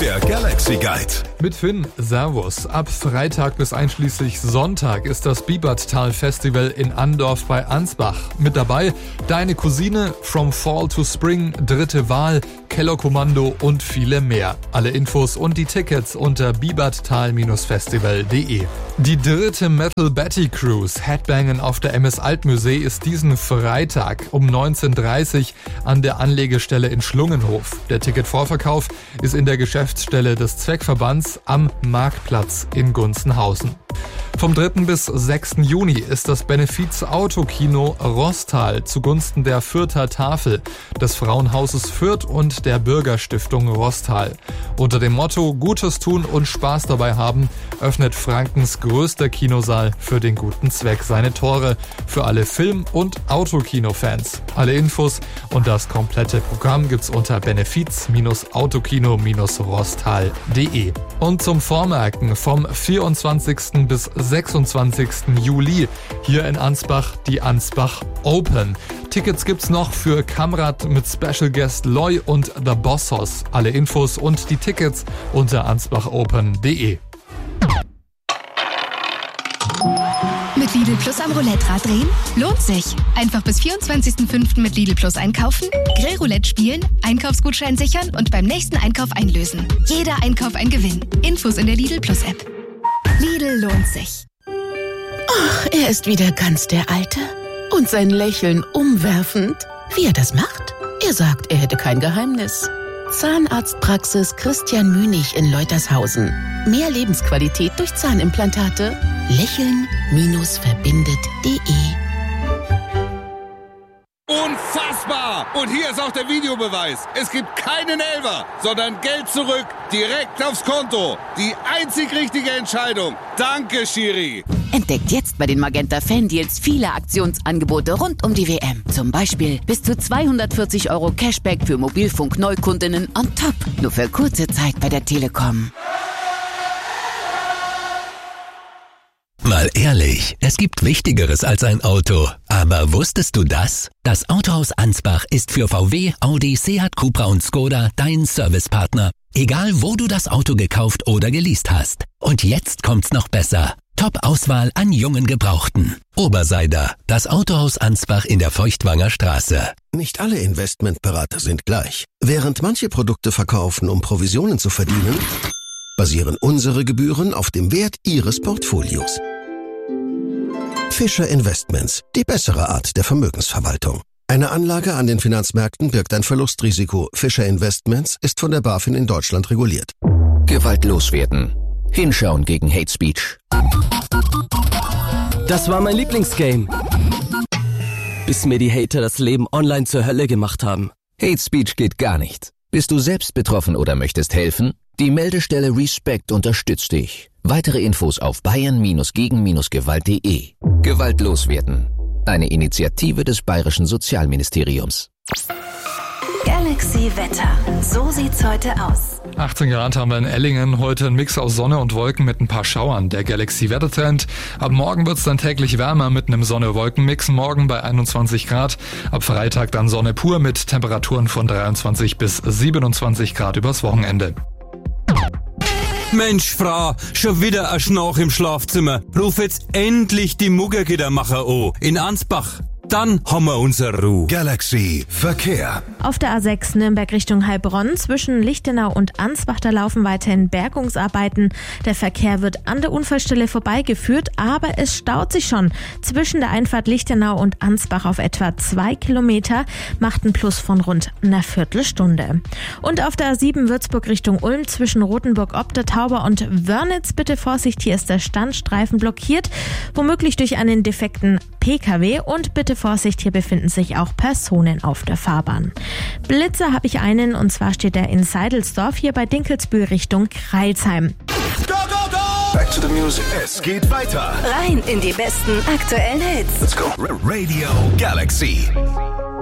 Der Galaxy Guide. Mit Finn, Servus. Ab Freitag bis einschließlich Sonntag ist das Biebertal Festival in Andorf bei Ansbach. Mit dabei deine Cousine, From Fall to Spring, Dritte Wahl, Kellerkommando und viele mehr. Alle Infos und die Tickets unter biebertal-festival.de. Die dritte Metal Betty Cruise Headbangen auf der MS Altmusee ist diesen Freitag um 19:30 Uhr an der Anlegestelle in Schlungenhof. Der Ticketvorverkauf ist in der Geschäftsstelle des Zweckverbands am Marktplatz in Gunzenhausen. Vom 3. bis 6. Juni ist das Benefiz-Autokino Roßtal zugunsten der Fürther Tafel, des Frauenhauses Fürth und der Bürgerstiftung Roßtal. Unter dem Motto Gutes tun und Spaß dabei haben, öffnet Frankens größter Kinosaal für den guten Zweck seine Tore für alle Film- und Autokino-Fans. Alle Infos und das komplette Programm gibt's unter benefiz-autokino-roßtal.de. Und zum Vormerken vom 24. bis 26. Juli hier in Ansbach die Ansbach Open. Tickets gibt's noch für Kamrad mit Special Guest Loy und The Bossos. Alle Infos und die Tickets unter ansbachopen.de. Mit Lidl Plus am Roulette-Rad drehen? Lohnt sich. Einfach bis 24.05. mit Lidl Plus einkaufen, Grillroulette spielen, Einkaufsgutschein sichern und beim nächsten Einkauf einlösen. Jeder Einkauf ein Gewinn. Infos in der Lidl Plus App. Lidl lohnt sich. Ach, er ist wieder ganz der Alte. Und sein Lächeln umwerfend. Wie er das macht? Er sagt, er hätte kein Geheimnis. Zahnarztpraxis Christian Münig in Leutershausen. Mehr Lebensqualität durch Zahnimplantate. Lächeln-verbindet.de. Unfassbar! Und hier ist auch der Videobeweis. Es gibt keinen Elfer, sondern Geld zurück, direkt aufs Konto. Die einzig richtige Entscheidung. Danke, Schiri. Entdeckt jetzt bei den Magenta Fan-Deals viele Aktionsangebote rund um die WM. Zum Beispiel bis zu 240 € Cashback für Mobilfunk-Neukundinnen on top. Nur für kurze Zeit bei der Telekom. Mal ehrlich, es gibt Wichtigeres als ein Auto. Aber wusstest du das? Das Autohaus Ansbach ist für VW, Audi, Seat, Cupra und Skoda dein Servicepartner. Egal, wo du das Auto gekauft oder geleast hast. Und jetzt kommt's noch besser. Top-Auswahl an jungen Gebrauchten. Oberseider, das Autohaus Ansbach in der Feuchtwanger Straße. Nicht alle Investmentberater sind gleich. Während manche Produkte verkaufen, um Provisionen zu verdienen, basieren unsere Gebühren auf dem Wert Ihres Portfolios. Fischer Investments, die bessere Art der Vermögensverwaltung. Eine Anlage an den Finanzmärkten birgt ein Verlustrisiko. Fischer Investments ist von der BaFin in Deutschland reguliert. Gewalt loswerden. Hinschauen gegen Hate Speech. Das war mein Lieblingsgame. Bis mir die Hater das Leben online zur Hölle gemacht haben. Hate Speech geht gar nicht. Bist du selbst betroffen oder möchtest helfen? Die Meldestelle Respect unterstützt dich. Weitere Infos auf bayern-gegen-gewalt.de. Gewalt loswerden. Eine Initiative des Bayerischen Sozialministeriums. Galaxy Wetter. So sieht's heute aus. 18 Grad haben wir in Ellingen, heute ein Mix aus Sonne und Wolken mit ein paar Schauern. Der Galaxy-Wettertrend. Ab morgen wird's dann täglich wärmer mit einem Sonne-Wolken-Mix. Morgen bei 21 Grad. Ab Freitag dann Sonne pur mit Temperaturen von 23 bis 27 Grad übers Wochenende. Mensch, Frau, schon wieder ein Schnarch im Schlafzimmer. Ruf jetzt endlich die Muggergidermacher an. In Ansbach. Dann haben wir unsere Ruhe. Galaxy Verkehr. Auf der A6 Nürnberg Richtung Heilbronn zwischen Lichtenau und Ansbach, da laufen weiterhin Bergungsarbeiten. Der Verkehr wird an der Unfallstelle vorbeigeführt, aber es staut sich schon. Zwischen der Einfahrt Lichtenau und Ansbach auf etwa 2 Kilometer, macht ein Plus von rund einer Viertelstunde. Und auf der A7 Würzburg Richtung Ulm zwischen Rothenburg ob der Tauber und Wörnitz, bitte Vorsicht, hier ist der Standstreifen blockiert, womöglich durch einen defekten PKW, und bitte Vorsicht, hier befinden sich auch Personen auf der Fahrbahn. Blitzer habe ich einen, und zwar steht er in Seidelsdorf hier bei Dinkelsbühl Richtung Crailsheim. Go, go, go! Back to the music. Es geht weiter. Rein in die besten aktuellen Hits. Let's go. Radio Galaxy.